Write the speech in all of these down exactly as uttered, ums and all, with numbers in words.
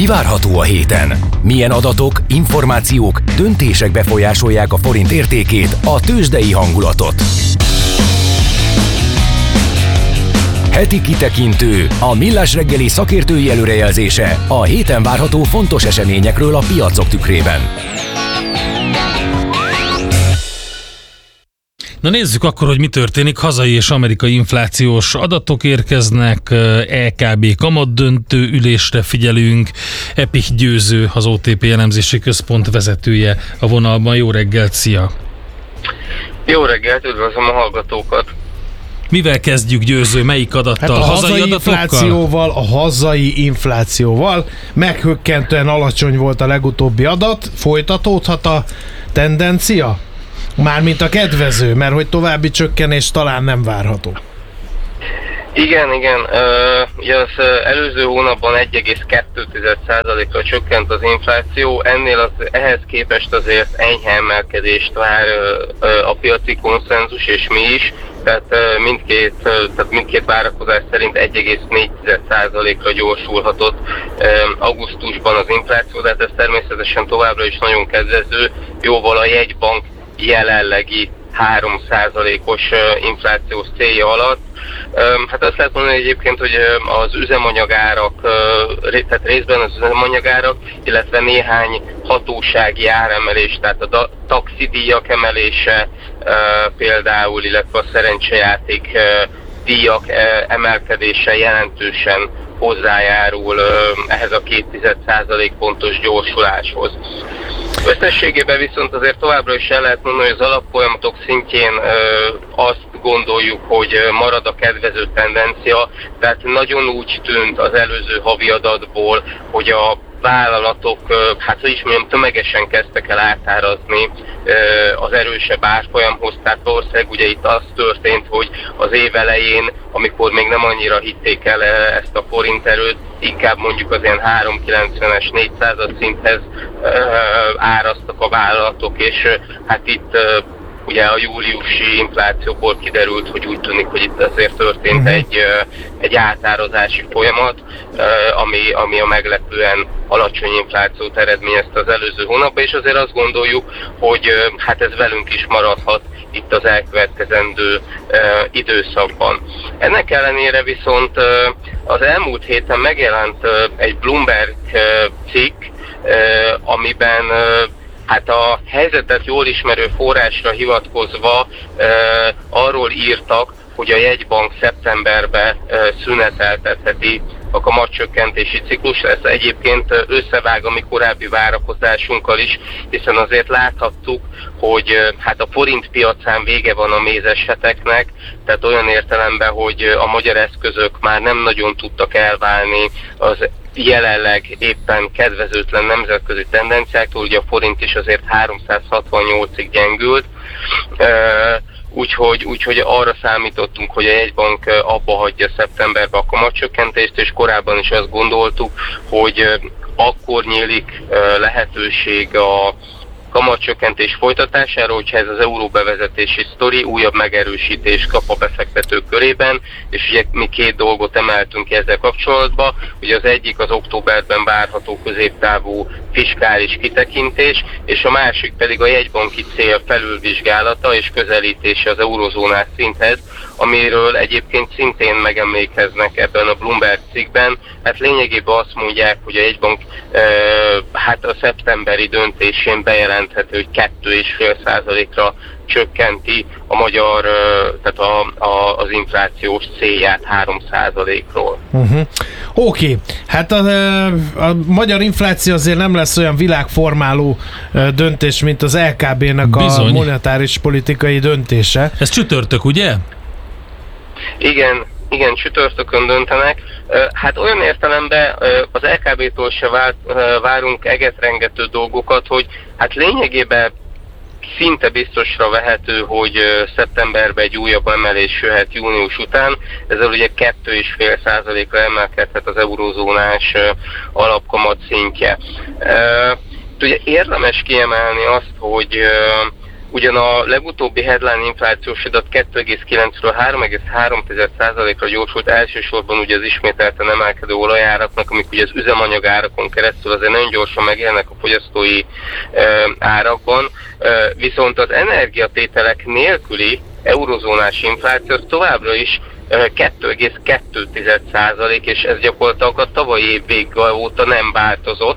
Mi várható a héten? Milyen adatok, információk, döntések befolyásolják a forint értékét, a tőzsdei hangulatot? Heti kitekintő, a Millás reggeli szakértői előrejelzése a héten várható fontos eseményekről a piacok tükrében. Na nézzük akkor, hogy mi történik. Hazai és amerikai inflációs adatok érkeznek, é ká bé kamatdöntő ülésre figyelünk. Epik Győző, az o té pé elemzési központ vezetője a vonalban. Jó reggelt, szia! Jó reggelt, üdvözlöm a hallgatókat! Mivel kezdjük, Győző? Melyik adattal? Hát a hazai, hazai inflációval, a hazai inflációval. Meghökkentően alacsony volt a legutóbbi adat. Folytatódhat a tendencia? Mármint a kedvező, mert hogy további csökkenés talán nem várható. Igen, igen. Ugye az előző hónapban egy egész kettő százalékra csökkent az infláció, ennél az, ehhez képest azért enyhe emelkedést vár a piaci konszenzus, és mi is. Tehát mindkét, tehát mindkét várakozás szerint egy egész négy százalékra gyorsulhatott augusztusban az infláció, de hát ez természetesen továbbra is nagyon kedvező, jóval a jegybank jelenlegi három százalékos inflációs célja alatt. Hát azt lehet mondani egyébként, hogy az üzemanyagárak, tehát részben az üzemanyagárak, illetve néhány hatósági áremelés, tehát a taxidíjak emelése például, illetve a szerencsejáték díjak emelkedése jelentősen hozzájárul ehhez a két százalék pontos gyorsuláshoz. Összességében viszont azért továbbra is el lehet mondani, hogy az alapfolyamatok szintjén azt gondoljuk, hogy marad a kedvező tendencia, tehát nagyon úgy tűnt az előző havi adatból, hogy a vállalatok, hát hogy is mondjam, tömegesen kezdtek el átárazni az erősebb árfolyamhoz, tehát valószínűleg ugye itt az történt, hogy az év elején, amikor még nem annyira hitték el ezt a forint erőt, inkább mondjuk az ilyen három kilencvenes, négyszázas szinthez áraztak a vállalatok, és hát itt ugye a júliusi inflációból kiderült, hogy úgy tűnik, hogy itt azért történt uh-huh. egy, egy átárazási folyamat, ami, ami a meglepően alacsony inflációt eredményezte az előző hónapban, és azért azt gondoljuk, hogy hát ez velünk is maradhat itt az elkövetkezendő uh, időszakban. Ennek ellenére viszont uh, az elmúlt héten megjelent uh, egy Bloomberg uh, cikk, uh, amiben uh, hát a helyzetet jól ismerő forrásra hivatkozva uh, arról írtak, hogy a jegybank szeptemberben uh, szüneteltetheti a kamatcsökkentési ciklus. Ez egyébként összevág a mi korábbi várakozásunkkal is, hiszen azért láthattuk, hogy hát a forint piacán vége van a mézes heteknek, tehát olyan értelemben, hogy a magyar eszközök már nem nagyon tudtak elválni az jelenleg éppen kedvezőtlen nemzetközi tendenciáktól, ugye a forint is azért háromszázhatvannyolcig gyengült, Úgyhogy, úgyhogy arra számítottunk, hogy a jegybank abba hagyja szeptemberbe a kamatcsökkentést, és korábban is azt gondoltuk, hogy akkor nyílik lehetőség a kamatcsökkentés folytatására, hogyha ez az euró bevezetési sztori újabb megerősítést kap a befektetők körében, és ugye mi két dolgot emeltünk ki ezzel kapcsolatban, ugye az egyik az októberben várható középtávú fiskális kitekintés, és a másik pedig a jegybanki cél felülvizsgálata és közelítése az eurozónás szinthez, amiről egyébként szintén megemlékeznek ebben a Bloomberg cikkben. Hát lényegében azt mondják, hogy a jegybank e, hát a szeptemberi döntésén bejelenthető, hogy két egész öt százalékra csökkenti a magyar, tehát a, a, az inflációs célját három százalékról. Uh-huh. Oké, okay. Hát a, a magyar infláció azért nem lesz olyan világformáló döntés, mint az el ká bé-nek Bizony. a monetáris politikai döntése. Ez csütörtök, ugye? Igen, igen, csütörtökön döntenek. Hát olyan értelemben az el ká bé-től se várunk egetrengető dolgokat, hogy hát lényegében szinte biztosra vehető, hogy szeptemberben egy újabb emelés jöhet június után. Ezzel ugye két egész öt százalékra emelkedhet az eurózónás alapkamat szintje. Ugye érdemes kiemelni azt, hogy ugyan a legutóbbi headline inflációs adat kettő egész kilencről három egész három százalékra gyorsult, elsősorban ugye az ismételten emelkedő olajáraknak, amik ugye az üzemanyagárakon keresztül azért nagyon gyorsan megjelennek a fogyasztói e, árakban, e, viszont az energiatételek nélküli eurozónás infláció az továbbra is kettő egész kettő százalék, és ez gyakorlatilag a tavalyi év vége óta nem változott,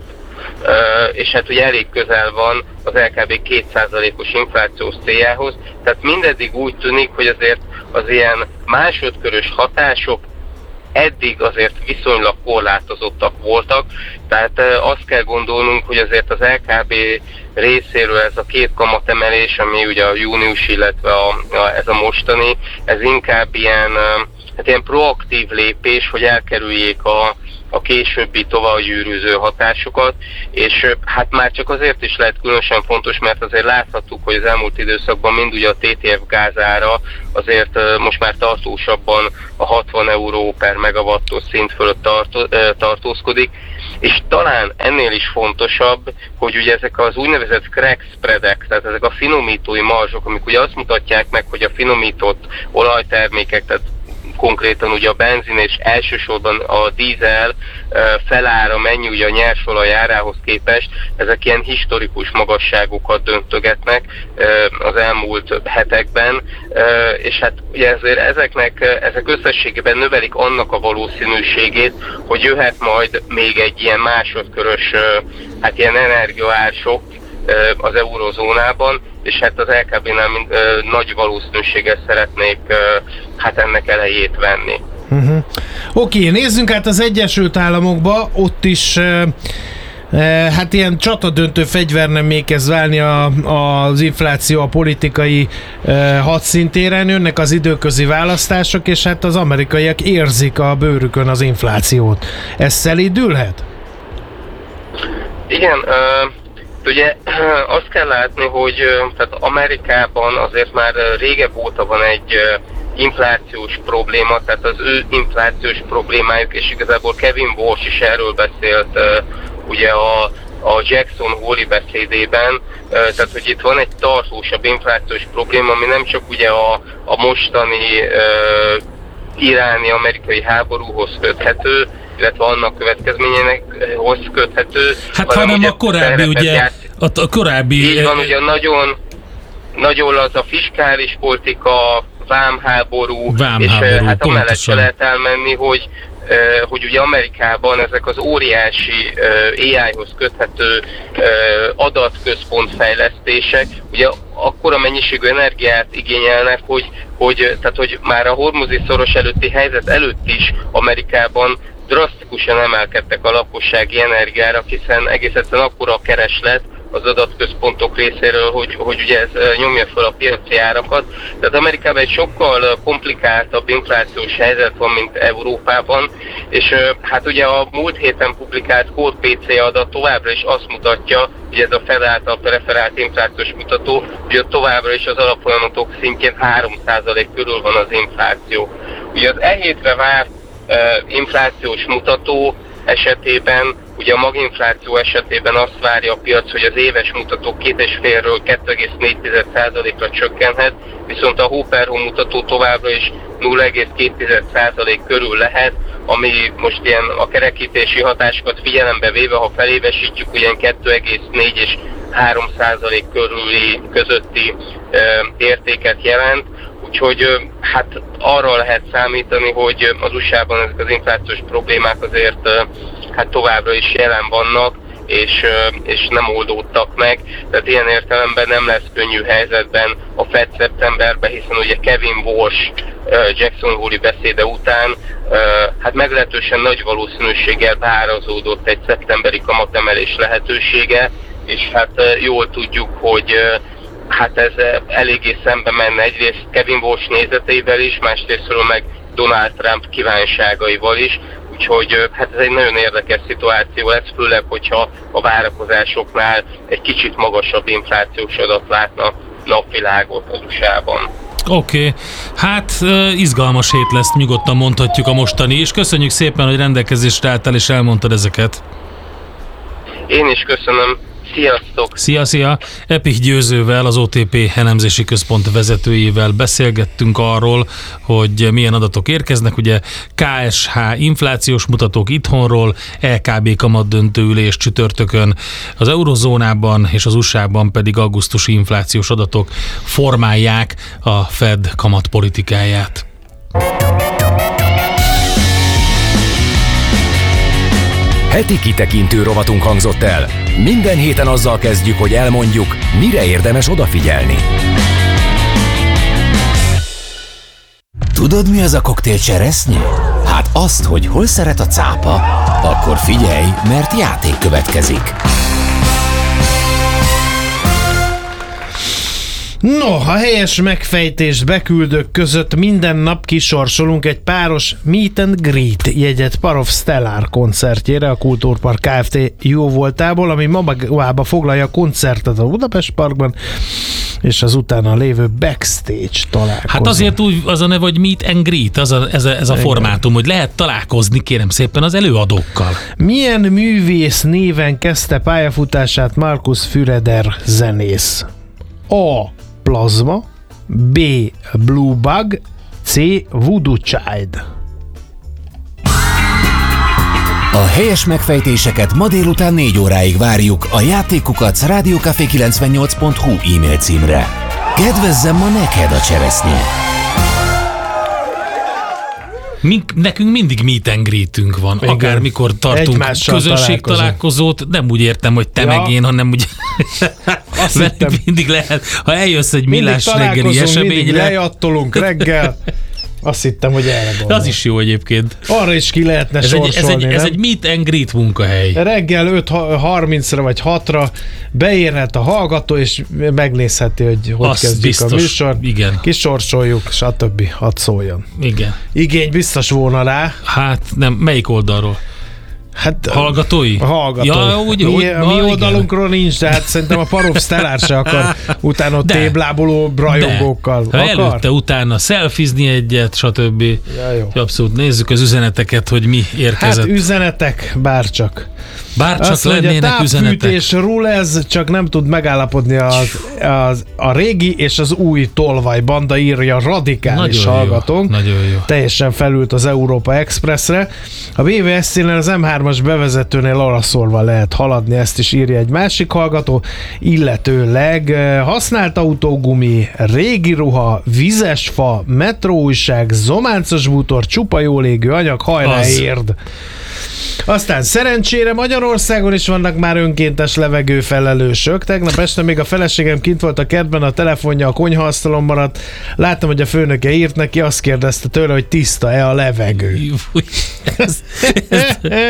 és hát ugye elég közel van az el ká bé két százalékos inflációs céljához, tehát mindeddig úgy tűnik, hogy azért az ilyen másodkörös hatások eddig azért viszonylag korlátozottak voltak, tehát azt kell gondolnunk, hogy azért az el ká bé részéről ez a két kamatemelés, ami ugye a június, illetve a, a, ez a mostani, ez inkább ilyen, hát ilyen proaktív lépés, hogy elkerüljék a, a későbbi továbbgyűrűző hatásokat, és hát már csak azért is lehet különösen fontos, mert azért láthattuk, hogy az elmúlt időszakban mind ugye a té té ef gázára azért most már tartósabban a hatvan euró per megawattos szint fölött tartó, tartózkodik, és talán ennél is fontosabb, hogy ugye ezek az úgynevezett crack spreadek, tehát ezek a finomítói marzsok, amik ugye azt mutatják meg, hogy a finomított olajtermékek, tehát konkrétan ugye a benzin és elsősorban a dízel felára mennyi ugye a nyersolaj árához képest, ezek ilyen historikus magasságokat döntögetnek az elmúlt hetekben, és hát ugye ezért ezeknek, ezek összességében növelik annak a valószínűségét, hogy jöhet majd még egy ilyen másodkörös, hát ilyen energiaársok az eurozónában, és hát az el ká bé-nál mind, ö, nagy valószínűséggel szeretnék ö, hát ennek elejét venni. Uh-huh. Oké, okay, nézzünk át az Egyesült Államokba, ott is ö, ö, hát ilyen csatadöntő fegyvernemé kezd válni a, az infláció a politikai ö, hadszintéren, jönnek az időközi választások, és hát az amerikaiak érzik a bőrükön az inflációt. Ez szelídülhet? Igen, ö, ugye azt kell látni, hogy tehát Amerikában azért már régebb óta van egy inflációs probléma, tehát az ő inflációs problémájuk, és igazából Kevin Walsh is erről beszélt ugye a, a Jackson Hole-i beszédében, tehát hogy itt van egy tartósabb inflációs probléma, ami nem csak ugye a, a mostani uh, iráni-amerikai háborúhoz köthető, illetve annak következményeinek köthető. Hát hanem a korábbi, ugye, a, a korábbi... Így van, ugye nagyon, nagyon az a fiskális politika, vámháború, vámháború és hát amellett se lehet elmenni, hogy hogy ugye Amerikában ezek az óriási á í-hoz köthető adatközpontfejlesztések ugye akkora mennyiségű energiát igényelnek, hogy, hogy, tehát, hogy már a hormuzi szoros előtti helyzet előtt is Amerikában drasztikusan emelkedtek a lakossági energiára, hiszen egész egyszerűen akkora a kereslet az adatközpontok részéről, hogy, hogy ugye ez nyomja fel a piaci árakat. Tehát Amerikában egy sokkal komplikáltabb inflációs helyzet van, mint Európában, és hát ugye a múlt héten publikált Core pé cé adat továbbra is azt mutatja, hogy ez a Fed által preferált inflációs mutató, hogy továbbra is az alapfolyamatok szintjén három százalék körül van az infláció. Ugye az e hétre várt uh, inflációs mutató esetében, ugye a maginfláció esetében azt várja a piac, hogy az éves mutató két egész ötről kettő egész négy százalékra csökkenhet, viszont a hó per hó mutató továbbra is nulla egész két százalék körül lehet, ami most ilyen a kerekítési hatásokat figyelembe véve, ha felévesítjük, ugyan kettő egész négy és három százalék körüli közötti e, értéket jelent. Úgyhogy hát arra lehet számítani, hogy az u es á-ban ezek az inflációs problémák azért hát továbbra is jelen vannak, és, és nem oldódtak meg. Tehát ilyen értelemben nem lesz könnyű helyzetben a Fed szeptemberben, hiszen ugye Kevin Walsh Jackson Hole-i beszéde után hát meglehetősen nagy valószínűséggel beárazódott egy szeptemberi kamatemelés lehetősége, és hát jól tudjuk, hogy hát ez eléggé szembe menne egyrészt Kevin Walsh nézeteivel is, másrésztről meg Donald Trump kívánságaival is, úgyhogy hát ez egy nagyon érdekes szituáció lesz, főleg, hogyha a várakozásoknál egy kicsit magasabb inflációs adat látna napvilágot az u es á-ban. Oké, okay. Hát izgalmas hét lesz, nyugodtan mondhatjuk a mostani is. Köszönjük szépen, hogy rendelkezésre álltál és elmondtad ezeket. Én is köszönöm. Sziasztok! Szia, szia! Epich Győzővel, az o té pé elemzési központ vezetőjével beszélgettünk arról, hogy milyen adatok érkeznek. Ugye ká es há inflációs mutatók itthonról, é ká bé kamatdöntő ülés csütörtökön, az eurozónában és az u es á-ban pedig augusztusi inflációs adatok formálják a Fed kamatpolitikáját. Heti kitekintő rovatunk hangzott el. Minden héten azzal kezdjük, hogy elmondjuk, mire érdemes odafigyelni. Tudod, mi az a koktél cseresznye? Hát azt, hogy hol szeret a cápa. Akkor figyelj, mert játék következik. No, a helyes megfejtést beküldők között minden nap kisorsolunk egy páros Meet and Greet jegyet Parov Stellar koncertjére a Kultúrpark Kft. Jó voltából, ami magába foglalja a koncertet a Budapest Parkban, és az utána lévő backstage találkozó. Hát azért úgy az a neve, hogy Meet and Greet, az a, ez a, ez a formátum, hogy lehet találkozni, kérem szépen, az előadókkal. Milyen művész néven kezdte pályafutását Markus Füreder zenész? A. Plazma, B. Blue Bug, C. Voodoo Child. A helyes megfejtéseket ma délután négy óráig várjuk a játékukac rádiókafé kilencvennyolc pont hu e-mail címre. Kedvezzem ma neked a cseresznye! Mink, nekünk mindig meet and greetünk van, igen. Akármikor tartunk közönségtalálkozót, nem úgy értem, hogy te ja. meg én, hanem úgy mindig lehet, ha eljössz egy millás reggeli eseményre. Mindig lejattolunk reggel. Azt hittem, hogy erre gondolom. Az is jó egyébként. Arra is ki lehetne ez sorsolni, egy, ez, egy, ez egy meet and greet munkahely. Reggel öt harmincra vagy hatra beérhet a hallgató, és megnézheti, hogy hogy azt kezdjük biztos, a műsor. Igen. Kisorsoljuk, stb. Hadd szóljon. Igen. Igény biztos volna rá. Hát nem, melyik oldalról? Hát, hallgatói? A hallgatói. Ja, úgy, mi, úgy, a mi oldalunkról nincs, de hát szerintem a Parov Stellar se akar utána ott tébláboló rajongókkal. Ha előtte, utána szelfizni egyet, stb. Ja, jó. Abszolút nézzük az üzeneteket, hogy mi érkezett. Hát üzenetek, bárcsak. Bárcsak azt lennének üzenetek. Távfűtés rulez, csak nem tud megállapodni az, az, a régi és az új tolvaj banda, írja radikális nagyon hallgatónk. Jó, nagyon jó. Teljesen felült az Európa Expressre. A bé vé es cénél az em hármas bevezetőnél araszolva lehet haladni, ezt is írja egy másik hallgató. Illetőleg használt autógumi, régi ruha, vizes fa, metróújság, zománcos bútor, csupa jól égő anyag, hajrá érd! Aztán szerencsére Magyarországon is vannak már önkéntes levegőfelelősök. Tegnap este még a feleségem kint volt a kertben, a telefonja a konyhaasztalon maradt. Láttam, hogy a főnöke írt neki, azt kérdezte tőle, hogy tiszta-e a levegő. ez, ez,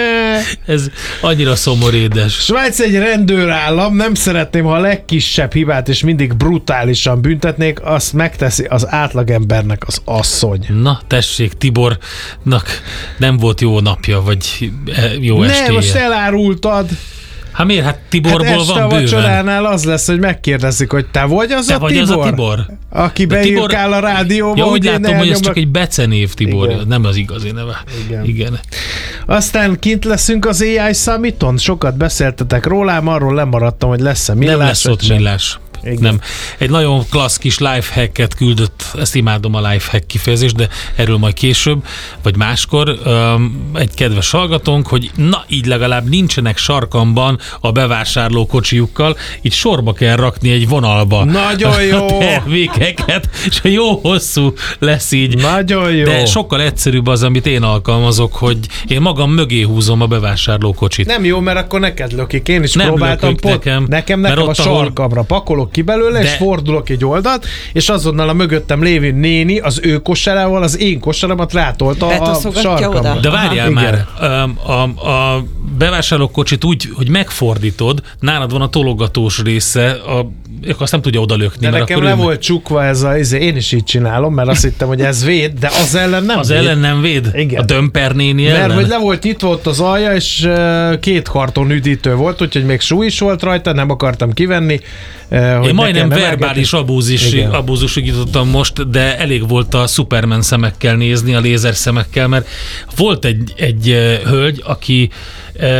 ez annyira szomorédes. Svájc egy rendőrállam, nem szeretném, ha a legkisebb hibát is mindig brutálisan büntetnék, azt megteszi az átlagembernek az asszony. Na, tessék, Tibornak nem volt jó napja, vagy jó estéje. Ne, most elárultad. Hát miért? Hát Tiborból hát este van a bőven. vacsoránál az lesz, hogy megkérdezik, hogy te vagy az, te a, vagy Tibor? az a Tibor? Aki beírkál a rádióba, ja, úgy hogy látom, hogy ez csak egy becenév Tibor, igen. Nem az igazi neve. Igen. Igen. Aztán kint leszünk az á i Summiton, sokat beszéltetek róla, arról lemaradtam, hogy lesz-e millás. Nem lesz ott millás. Igen. Nem. Egy nagyon klassz kis lifehacket küldött, ezt imádom a lifehack kifejezést, de erről majd később, vagy máskor um, egy kedves hallgatónk, hogy na így legalább nincsenek sarkamban a bevásárlókocsijukkal, itt sorba kell rakni egy vonalba nagyon jó a termékeket, és jó hosszú lesz így. Nagyon jó. De sokkal egyszerűbb az, amit én alkalmazok, hogy én magam mögé húzom a bevásárlókocsit. Nem jó, mert akkor neked lökik. Én is nem próbáltam. Pont, nekem, nekem, nekem a sarkamra ahol... pakolok ki belőle, de... és fordulok egy oldalt, és azonnal a mögöttem lévő néni az ő kosarával az én kosaramat rátolta a sarkamra. De várjál aha, már, a, a, a bevásárlókocsit úgy, hogy megfordítod, nálad van a tologatós része, a, azt nem tudja odalökni. De nekem nem volt csukva ez a, ez, én is így csinálom, mert azt hittem, hogy ez véd, de az ellen nem az véd. ellen nem véd? Igen. A dömper néni ellen? Mert hogy le volt nyitva ott az alja, és két karton üdítő volt, úgyhogy még súly is volt rajta, nem akartam kivenni. Én majdnem verbális abúzusig jutottam most, de elég volt a Superman szemekkel nézni, a lézer szemekkel, mert volt egy, egy hölgy, aki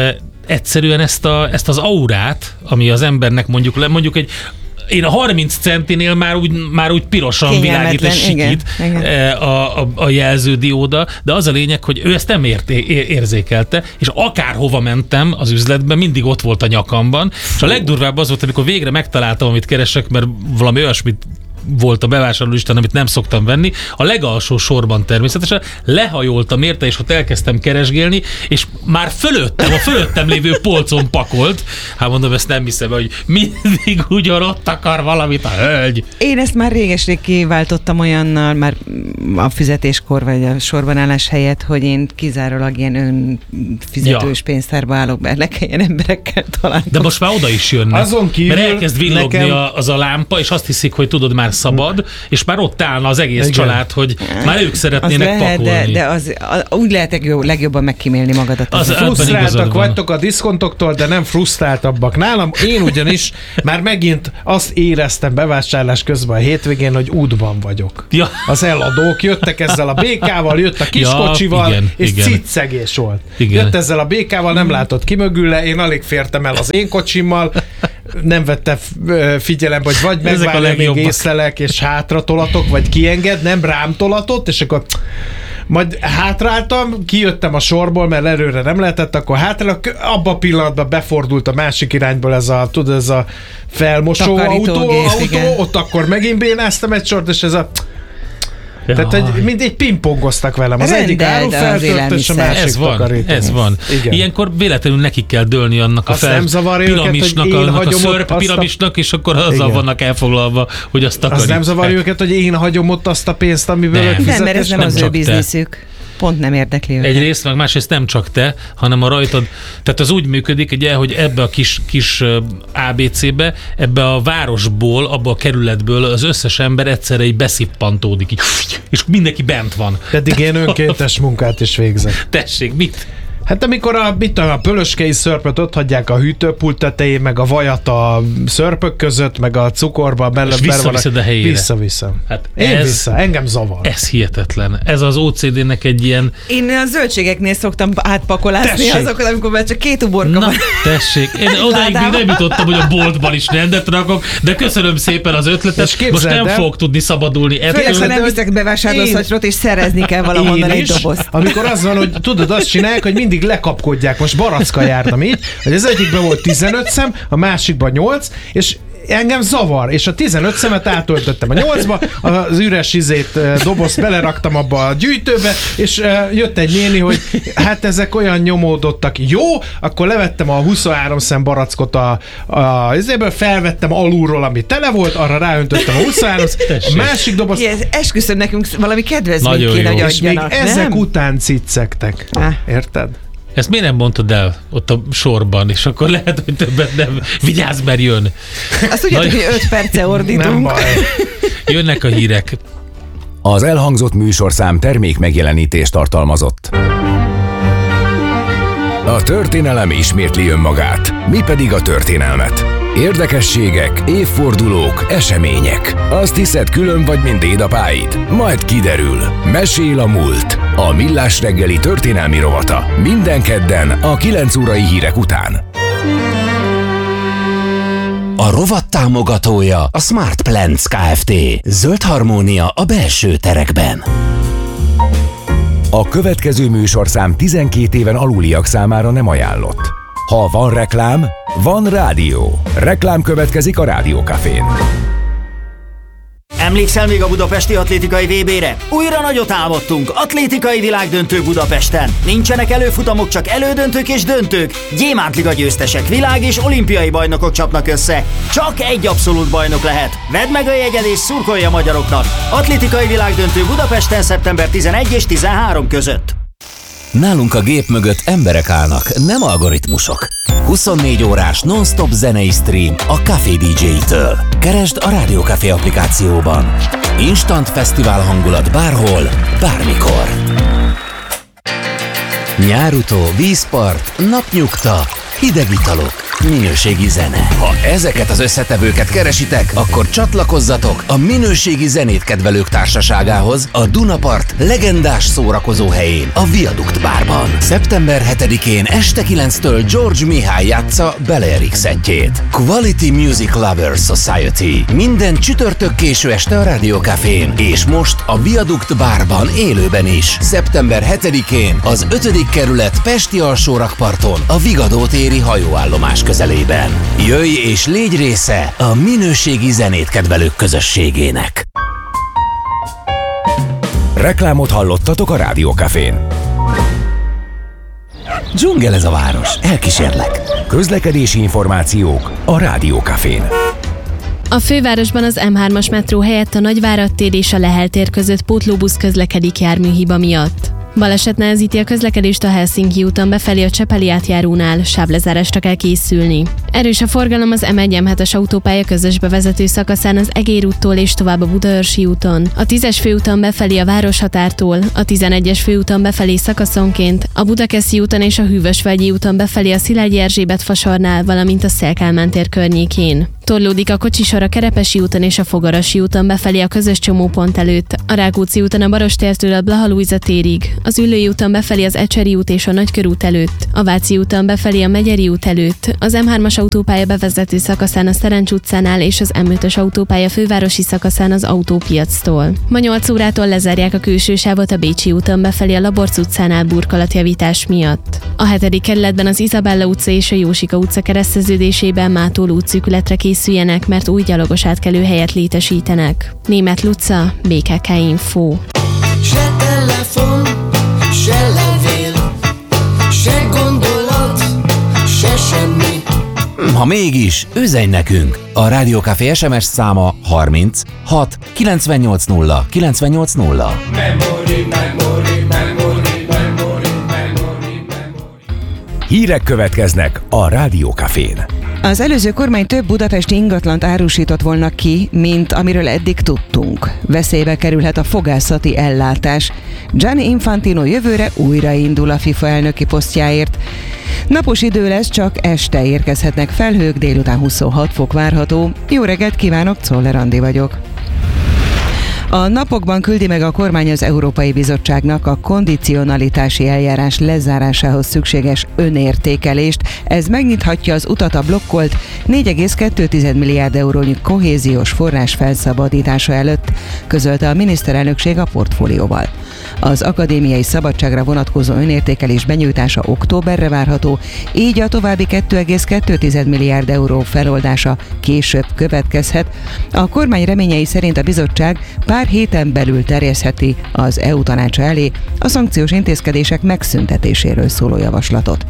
egyszerűen ezt, a, ezt az aurát, ami az embernek mondjuk, mondjuk egy én a harminc centinél már úgy, már úgy pirosan világít és sikít igen, igen. A, a, a jelződióda, de az a lényeg, hogy ő ezt nem ért, érzékelte, és akárhova mentem az üzletben, mindig ott volt a nyakamban, és a legdurvább az volt, amikor végre megtaláltam, amit keresek, mert valami olyasmit volt a bevásárlólistán, amit nem szoktam venni. A legalsó sorban természetesen lehajoltam érte, és ott elkezdtem keresgélni, és már fölöttem, a fölöttem lévő polcon pakolt. Hát mondom, ezt nem hiszem, hogy mindig ugyanott akar valamit a hölgy. Én ezt már réges-rég kiváltottam olyannal, már a fizetéskor vagy a sorbanállás helyett, hogy én kizárólag ilyen önfizetős ja. pénztárba állok be, ne kelljen emberekkel találkozni. De most már oda is jönnek. Azon kívül mert elkezd villogni nekem... az a lámpa, és azt hiszik, hogy tudod, már szabad, és már ott állna az egész igen. család, hogy már ők szeretnének az lehet, pakolni. De, de az, az, úgy lehet legjobban megkímélni magadat. Az frusztráltak vagytok a diszkontoktól, de nem frusztráltabbak nálam. Én ugyanis már megint azt éreztem bevásárlás közben a hétvégén, hogy útban vagyok. Ja. Az eladók jöttek ezzel a békával, jött a kiskocsival, ja, igen, és igen. ciccegés volt. Igen. Jött ezzel a békával, nem látott ki mögüle, én alig fértem el az én kocsimmal, nem vette figyelembe, hogy vagy megvárja, még észlelek, és hátra tolatok, vagy kienged, nem rám tolatott, és akkor majd hátráltam, kijöttem a sorból, mert előre nem lehetett, akkor hátra, abban a pillanatban befordult a másik irányból ez a, tudod, ez a felmosó autó, autó ott akkor megint bénáztam egy sort, és ez a ja. Tehát, hogy mind egy pingpongoztak velem. Az Rendeld egyik áru feltört, és a másik ez van, takarító. Ez van. Igen. Ilyenkor véletlenül nekik kell dőlni annak azt a fel piramisnak, őket, annak a szörp piramisnak, a... és akkor azzal igen. vannak elfoglalva, hogy azt takarítják. Az nem zavar őket, hogy én hagyom ott azt a pénzt, amiből ők fizetnek. Nem, mert ez nem, nem az ő bizniszük. Pont nem érdekli őket. Egyrészt, meg másrészt nem csak te, hanem a rajtad. Tehát az úgy működik, ugye, hogy ebbe a kis, kis á bé cé-be, ebbe a városból, abba a kerületből az összes ember egyszerre így beszippantódik, így, és mindenki bent van. Pedig én önkéntes munkát is végzek. Tessék, mit? Hát amikor a, mit tudom, a pölöskei szörpöt ott hagyják a hűtőpult tetején, meg a vajat a szörpök között, meg a cukorba bele, és visszaviszed a helyére. Vissza-vissza. Hát Én ez, vissza, engem zavar. Ez hihetetlen. Ez az ó cé dé-nek egy ilyen... Én a zöldségeknél szoktam átpakolászni azokat, amikor már csak két uborka van. Tessék, én odáig még nem jutottam, hogy a boltban is rendet rakok, de köszönöm szépen az ötletet. Most nem fogok tudni szabadulni. Főleg, ha nem viszek bevásárlószatyrot, és szerezni kell valahonnan egy dobozt. Amikor az van, hogy tudod, azt csinálják, hogy mindig lekapkodják. Most Baracka jártam így, hogy az egyikben volt tizenöt szem, a másikban nyolc, és engem zavar, és a tizenöt szemet átöltöttem a nyolcba, az üres izét, dobozt beleraktam abba a gyűjtőbe, és jött egy néni, hogy hát ezek olyan nyomódottak. Jó, akkor levettem a huszonhárom szem barackot a, a izéből, felvettem alulról, ami tele volt, arra ráöntöttem a huszonhárom szem, a másik doboz... Igen, esküszöm, nekünk valami kedvezmény kéne, hogy adjanak, és még ezek nem? Után ciccegtek. Ah. Érted? Ezt miért nem mondtad el ott a sorban, és akkor lehet, hogy többet nem. Vigyázz, mert jön. Azt tudjátok, hogy öt perce ordítunk. Nem baj. Jönnek a hírek. Az elhangzott műsorszám termék megjelenítést tartalmazott. A történelem ismétli önmagát, mi pedig a történelmet. Érdekességek, évfordulók, események. Azt hiszed, külön vagy, mint dédapáid? Majd kiderül. Mesél a múlt. A Millás reggeli történelmi rovata. Minden kedden a kilenc órai hírek után. A rovat támogatója a Smart Plants Kft. Zöld harmónia a belső terekben. A következő műsorszám tizenkét éven aluliak számára nem ajánlott. Ha van reklám, van rádió. Reklám következik a Rádiókafén. Emlékszel még a budapesti atlétikai vé bére? Újra nagyot álmodtunk, atlétikai világdöntő Budapesten. Nincsenek előfutamok, csak elődöntők és döntők. Gyémántliga győztesek, világ- és olimpiai bajnokok csapnak össze. Csak egy abszolút bajnok lehet. Vedd meg a jegyed és szurkolj a magyaroknak. Atlétikai világdöntő Budapesten szeptember tizenegy és tizenhárom között. Nálunk a gép mögött emberek állnak, nem algoritmusok. huszonnégy órás non-stop zenei stream a Café dé dzsé-től. Keresd a Rádió Café applikációban. Instant fesztivál hangulat bárhol, bármikor. Nyárutó, vízpart, napnyugta, hideg italok. minőségi zene. Ha ezeket az összetevőket keresitek, akkor csatlakozzatok a Minőségi Zenét Kedvelők Társaságához a Dunapart legendás szórakozó helyén, a Viadukt Bárban. szeptember hetedikén este kilenctől George Mihály játsza Belerik szettjét. Quality Music Lovers Society. Minden csütörtök késő este a Rádió Cafén, és most a Viadukt Bárban élőben is. szeptember hetedikén az ötödik kerület Pesti alsórakparton, a Vigadó téri hajóállomás közelében. Jöjj és légy része a minőségi zenét kedvelők közösségének. Reklámot hallottatok a Rádió Cafén. Dzsungel ez a város, elkísérlek. Közlekedési információk a Rádió Cafén. A fővárosban az em hármas metró helyett a Nagyvárad tér és a Lehel tér között pótlóbusz közlekedik járműhiba miatt. Baleset nehezíti a közlekedést a Helsinki úton befelé a Csepeli átjárónál, sávlezárásra kell készülni. Erős a forgalom az em egy em hetes autópálya közös bevezető szakaszán az Egér úttól és tovább a Budaörsi úton, a tízes főúton befelé a Városhatártól, a tizenegyes főúton befelé szakaszonként, a Budakeszi úton és a Hűvösvölgyi úton befelé a Szilágyi Erzsébet fasornál, valamint a Széll-Kálmán tér környékén. Torlódik a kocsisor a Kerepesi úton és a Fogarasi úton befelé a közös csomópont előtt, a Rákóczi úton a Barostértől a Blaha Lujza térig, az Üllői úton befelé az Ecseri út és a Nagykörút előtt, a Váci úton befelé a Megyeri út előtt, az em hármas autópálya bevezető szakaszán a Szerencs utcánál és az em ötös autópálya fővárosi szakaszán az Autópiactól. Ma nyolc órától lezárják a külső sávot a Bécsi úton befelé a Laborc utcánál burkolatjavítás miatt. A hetedik kerületben az Izabella utca és a Jósika utca kereszteződésében mától útszűkületre készüljenek, mert új gyalogos átkelőhelyet létesítenek. Németh Luca, bé ká ká Info. Se telefon, se levél, se gondolat, se semmi. Ha mégis, üzenj nekünk! A Rádió Café es em es száma harminc hat kilencvennyolc nulla kilencvennyolc nulla. Memory, memory, memory, memory, memory, memory. Hírek következnek a Rádió Cafén. Az előző kormány több budapesti ingatlant árusított volna ki, mint amiről eddig tudtunk. Veszélybe kerülhet a fogászati ellátás. Gianni Infantino jövőre újraindul a FIFA elnöki posztjáért. Napos idő lesz, csak este érkezhetnek felhők, délután huszonhat fok várható. Jó reggelt kívánok, Czoller Andi vagyok. A napokban küldi meg a kormány az Európai Bizottságnak a kondicionalitási eljárás lezárásához szükséges önértékelést. Ez megnyithatja az utat a blokkolt négy egész kettő milliárd eurónyi kohéziós forrás felszabadítása előtt, közölte a miniszterelnökség a portfólióval. Az akadémiai szabadságra vonatkozó önértékelés benyújtása októberre várható, így a további két egész kettő milliárd euró feloldása később következhet. A kormány reményei szerint a bizottság pár héten belül terjesztheti az é u tanácsa elé a szankciós intézkedések megszüntetéséről szóló javaslatot.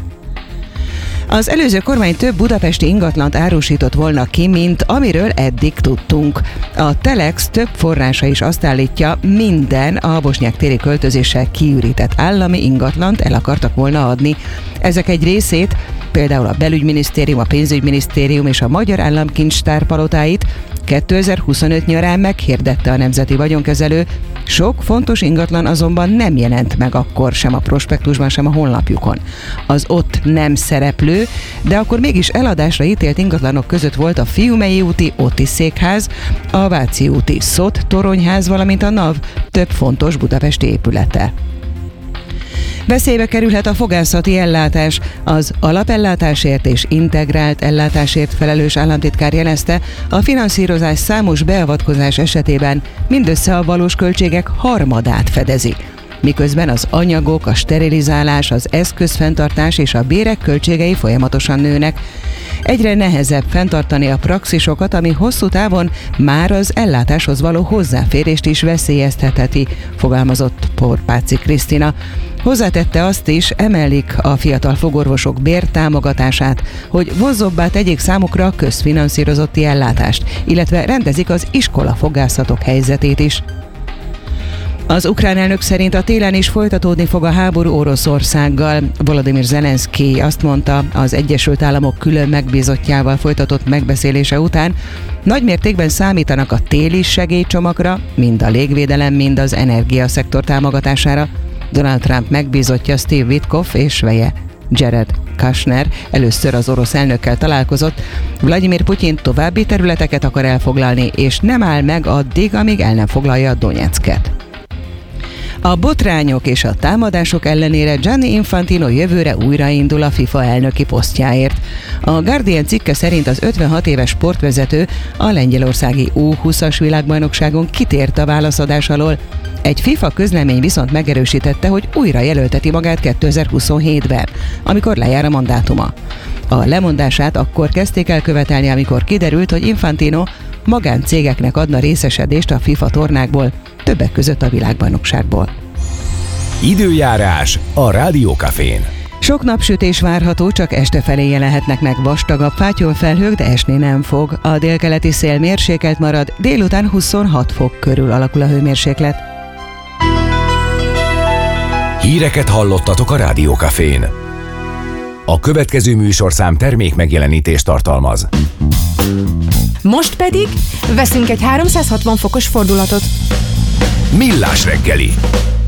Az előző kormány több budapesti ingatlant árusított volna ki, mint amiről eddig tudtunk. A Telex több forrása is azt állítja, minden a Bosnyák téri költözéssel kiürített állami ingatlant el akartak volna adni. Ezek egy részét, például a Belügyminisztérium, a Pénzügyminisztérium és a Magyar Államkincstár palotáit kétezer-huszonöt nyarán meghirdette a Nemzeti Vagyonkezelő, sok fontos ingatlan azonban nem jelent meg akkor sem a prospektusban, sem a honlapjukon. Az ott nem szereplő, de akkor mégis eladásra ítélt ingatlanok között volt a Fiumei úti Otis székház, a Váci úti Szot toronyház, valamint a NAV több fontos budapesti épülete. Veszélybe kerülhet a fogászati ellátás. Az alapellátásért és integrált ellátásért felelős államtitkár jelezte, a finanszírozás számos beavatkozás esetében mindössze a valós költségek harmadát fedezi, miközben az anyagok, a sterilizálás, az eszközfenntartás és a bérek költségei folyamatosan nőnek. Egyre nehezebb fenntartani a praxisokat, ami hosszú távon már az ellátáshoz való hozzáférést is veszélyeztetheti, fogalmazott Porpáci Krisztina. Hozzátette azt is, emelik a fiatal fogorvosok bértámogatását, hogy vonzóbbá tegyék számukra a közfinanszírozotti ellátást, illetve rendezik az iskolafogászatok helyzetét is. Az ukrán elnök szerint a télen is folytatódni fog a háború Oroszországgal. Volodymyr Zelenszky azt mondta az Egyesült Államok külön megbízottjával folytatott megbeszélése után, nagymértékben számítanak a téli segélycsomagra, mind a légvédelem, mind az energiaszektor támogatására. Donald Trump megbízottja Steve Witkoff és veje Jared Kushner először az orosz elnökkel találkozott, Vladimir Putyin további területeket akar elfoglalni, és nem áll meg addig, amíg el nem foglalja Donyecket. A botrányok és a támadások ellenére Gianni Infantino jövőre újraindul a FIFA elnöki posztjáért. A Guardian cikke szerint az ötvenhat éves sportvezető a lengyelországi U húszas világbajnokságon kitért a válaszadás alól. Egy FIFA közlemény viszont megerősítette, hogy újra jelölteti magát kétezer-huszonhétben, amikor lejár a mandátuma. A lemondását akkor kezdték el követelni, amikor kiderült, hogy Infantino magáncégeknek adna részesedést a FIFA tornákból, többek között a világbajnokságból. Időjárás a Rádiókafén. Sok napsütés várható, csak este felé jelenhetnek meg vastagabb fátyolfelhők, de esni nem fog. A délkeleti szél mérsékelt marad, délután huszonhat fok körül alakul a hőmérséklet. Híreket hallottatok a Rádiókafén. A következő műsorszám termék megjelenítést tartalmaz. Most pedig veszünk egy háromszázhatvan fokos fordulatot. Millás reggeli.